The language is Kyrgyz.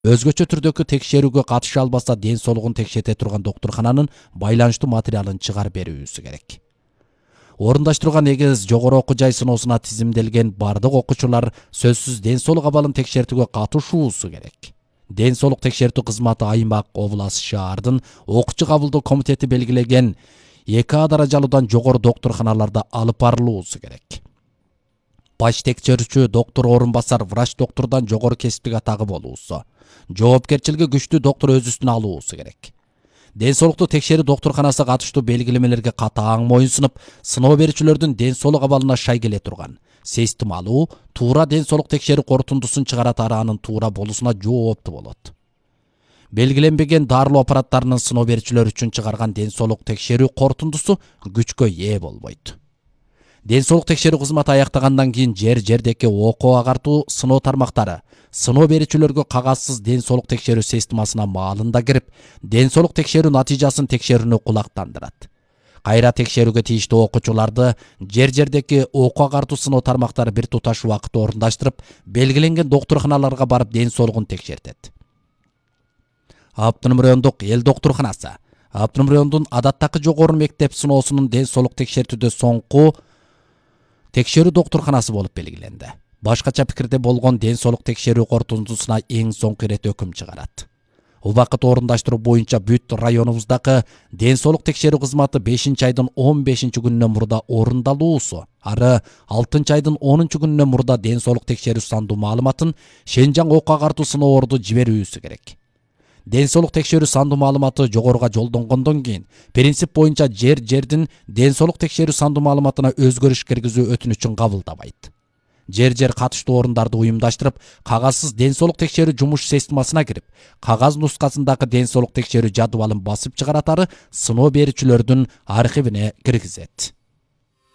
өзгөчө түрдөгү текшерүүгө катыша албаса ден соолугун текшерте турган доктуркананын байланыштуу материалын чыгарып берүүсү керек. Орундаштырылган эгез жогору окуу жай сыноосуна тизимделген бардык окуучулар сөзсүз ден соолук абалын текшертүүгө катышуусу керек. Ден соолук текшертүү кызматы аймак, облас, шаардын окуучу кабылдоо комитети белгилеген 2А даражалуудан жогору доктурканаларда алып барылуусу керек. Баш текшерүүчү доктор орун басар врач доктурдан жогору кесиптик атагы болуусу, жоопкерчилиги күчтүү доктор өз үстүнө алуусу керек. Ден соолукту текшерүү доктурканасы катыштуу белгилемелерге катаң моюнсунуп, сыноо берүүчүлөрдүн ден соолук абалына шай келе турган, системалуу, туура ден соолук текшерүү корутундусун чыгара тараанын туура болуусуна жооптуу болот. Белгиленбеген дарылоо аппараттарынын сыноо берүүчүлөр үчүн чыгарган ден соолук текшерүү корутундусу күчкө ээ болбойт. Ден соолук текшерүү кызматы аяктагандан кийин жердеки окуу агартуу сыноо тармактары сыноо берүүчүлөргө кагазсыз ден соолук текшерүү системасына маалында кирип, ден соолук текшерүү натыйжасын текшерүүнү кулактандырат. Кайра текшерүүгө тийиштүү окуучуларды жердеки окуу агартуу сыноо тармактары бир туташ убакытта орундаштырып, белгиленген доктурканаларга барып ден соолугун текшертет. Автоном райондук эл доктурканасы Автоном райондун адаттагы жогору мектеп сыноосунун ден соолук текшертүүдө соңку текшерүү доктурканасы болуп белгиленди. Башкача пикирде болгон ден соолук текшерүү корутундусуна эң соңку ирет өкүм чыгарат. Убакыт орундаштыруу боюнча бүт районубуздагы ден соолук текшерүү кызматы 5-айдын 15-күнүнөн мурда орундалуусу, ары 6-айдын 10-күнүнөн мурда ден соолук текшерүү сандуу маалыматын Шенжаң окуу агартуу сыноорду жиберүүсү керек. Ден соолук текшерүү сандуу маалыматы жогоруга жолдонгондон кийин принцип боюнча жердин ден соолук текшерүү сандуу маалыматына өзгөрүш киргизүү өтүнүчүн кабылдабайт. Жер катыштуу орундарды уюмдаштырып, кагазсыз ден соолук текшерүү жумуш системасына кирип, кагаз нускасындагы ден соолук текшерүү жадыбалын басып чыгаратары сыноо берүүчүлөрдүн архивине киргизет.